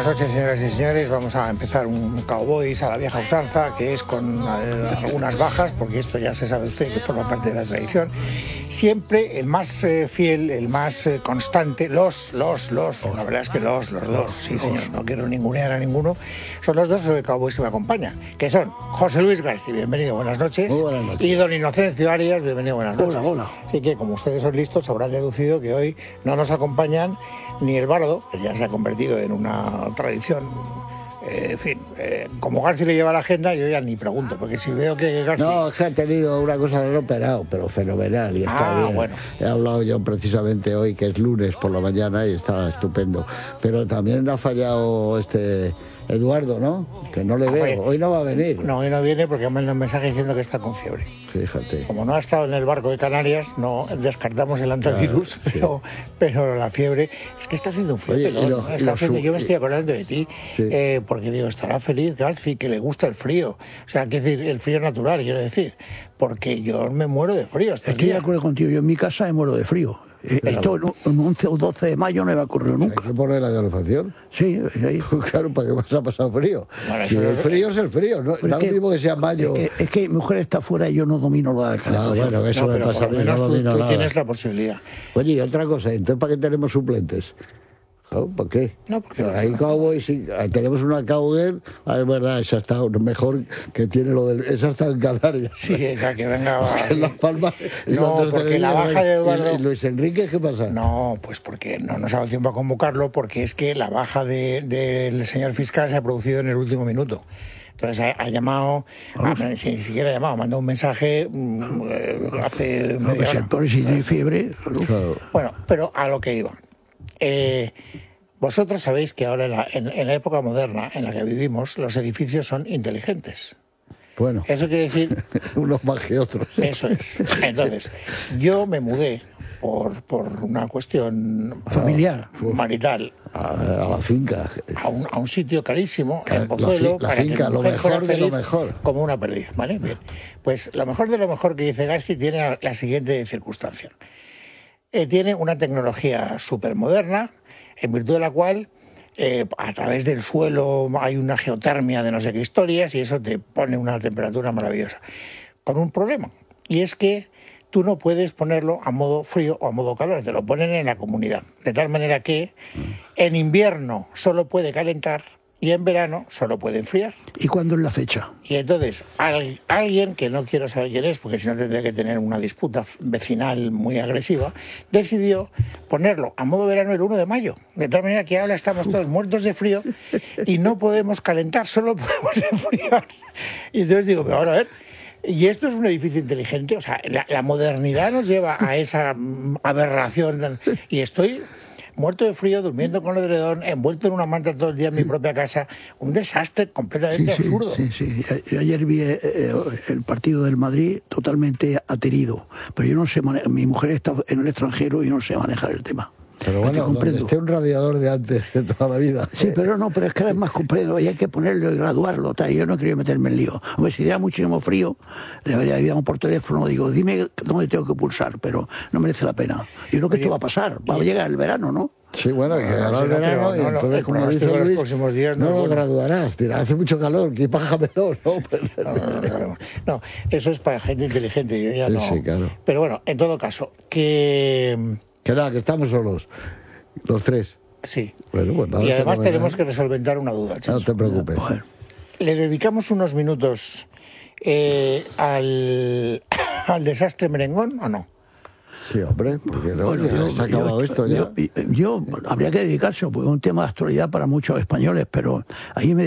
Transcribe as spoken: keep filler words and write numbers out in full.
noches, señoras y señores. Vamos a empezar un Cowboys a la vieja usanza, que es con eh, algunas bajas, porque esto ya se sabe usted que forma parte de la tradición. Siempre el más eh, fiel, el más eh, constante, los, los, los, la verdad es que los, los dos, sí señor, no quiero ningunear a ninguno, son los dos Cowboys que me acompañan, que son José Luis García, bienvenido, buenas noches. Muy buenas noches. Y don Inocencio Arias, bienvenido, buenas noches. Hola, hola. Así que como ustedes son listos, habrán deducido que hoy no nos acompañan ni el bardo, que ya se ha convertido en una tradición. Eh, en fin, eh, como García le lleva la agenda, yo ya ni pregunto, porque si veo que García... No, es que ha tenido una cosa, no operado, pero fenomenal, y está Ah, bien. bueno. He hablado yo precisamente hoy, que es lunes por la mañana, y está estupendo. Pero también ha fallado este Eduardo, ¿no? Que no le Ah, veo, oye, hoy no va a venir. No, hoy no viene porque me manda un mensaje diciendo que está con fiebre. Fíjate. Como no ha estado en el barco de Canarias, no descartamos el antivirus, Claro, sí. pero, pero la fiebre es que está haciendo un frío. Oye, ¿no? y lo- Está y lo haciendo- su- yo me estoy acordando de ti, Sí. eh, porque digo, estará feliz García, que le gusta el frío. O sea, quiero decir, el frío natural, quiero decir, porque yo me muero de frío. Estos Estoy de días. acuerdo contigo, yo en mi casa me muero de frío. Eh, Esto en un- en once o doce de mayo no me ha ocurrido Hay nunca. que poner la calefacción. Sí, ahí. Claro, ¿para qué vas a pasar frío? Bueno, Si eso el es- frío es el frío, ¿no? Pero Da es lo que- mismo que sea mayo. Es que, es que mi mujer está fuera y yo no domino la Ah, calefacción. bueno, eso No, me pero pasa por a lo mí, no menos tú, domino tú nada. tienes la posibilidad. Oye, y otra cosa, entonces ¿para qué tenemos suplentes? ¿No? ¿Para qué? No, porque no Ahí sé. Cowboys, sí, ahí tenemos una Cowgirl, ah, es verdad, esa está mejor que tiene lo del... Esa está en Canarias. Sí, esa que venga... En Las Palmas. y No, nosotros porque tenemos- la baja de Eduardo- ¿Y, y Luis Enrique qué pasa? No, pues porque no nos ha dado tiempo a convocarlo, porque es que la baja de- del señor fiscal se ha producido en el último minuto. Entonces ha, ha llamado, ah, si ni siquiera ha llamado, mandó un mensaje mm, eh, hace No, media pues hora. el pobre si tiene fiebre. claro. Claro. Bueno, pero a lo que iba. Eh, vosotros sabéis que ahora en la, en- en la época moderna en la que vivimos, los edificios son inteligentes. Bueno, Eso quiere decir, unos más que otros. eso es. Entonces, yo me mudé por, por una cuestión Familiar. marital A, a la finca. a un, a un sitio carísimo La- en Pozuelo la fi- la para finca, que mi lo mujer mejor fuera de lo feliz mejor. como una perdiz, ¿vale? Bien. Pues lo mejor de lo mejor que dice Gasky tiene la, la siguiente circunstancia. Eh, tiene una tecnología súper moderna, en virtud de la cual eh, a través del suelo hay una geotermia de no sé qué historias y eso te pone una temperatura maravillosa. Con un problema, y es que tú no puedes ponerlo a modo frío o a modo calor, te lo ponen en la comunidad. De tal manera que en invierno solo puede calentar y en verano solo puede enfriar. ¿Y cuándo es la fecha? Y entonces al- alguien, que no quiero saber quién es, porque si no tendría que tener una disputa vecinal muy agresiva, decidió ponerlo a modo verano el uno de mayo. De tal manera que ahora estamos todos muertos de frío y no podemos calentar, solo podemos enfriar. Y entonces digo, pero ahora a ver... ¿Y esto es un edificio inteligente? O sea, la, la modernidad nos lleva a esa mm, aberración. Y estoy muerto de frío, durmiendo con el edredón, envuelto en una manta todo el día en mi propia casa. Un desastre completamente Sí, sí, absurdo. sí, sí. Yo ayer vi eh, eh, el partido del Madrid totalmente aterido. Pero yo no sé manejar. Mi mujer está en el extranjero y no sé manejar el tema. Pero No te bueno, donde comprendo. esté un radiador de antes que toda la vida. Sí, pero no, pero es que además comprendo, y hay que ponerlo y graduarlo, tal. Yo no quería meterme en lío. Hombre, si diera muchísimo frío, le habría llamado por teléfono, digo, dime dónde tengo que pulsar, pero no merece la pena. Yo creo que Oye, esto va a pasar, va a llegar el verano, ¿no? Sí, bueno, que Bueno, ahora sí, el no, verano, pero y no, no, entonces, el como pronóstico dice de los Luis, próximos días no no es lo bueno. graduarás. Dirá, hace mucho calor, que págamelo, ¿no? No, no, no, sabemos. No, eso es para gente inteligente, yo ya Sí, no. sí, claro. Pero bueno, en todo caso, que Que nada, que estamos solos, los tres. sí. Bueno, pues nada, Y además fenomenal. tenemos que resolventar una duda, No Chencho. te preocupes. Joder. Le dedicamos unos minutos eh, al, al desastre merengón o no? Sí, hombre, porque no, Bueno, ya yo, se ha acabado yo- esto ya. yo- yo- habría que dedicarse, porque es un tema de actualidad para muchos españoles, pero ahí me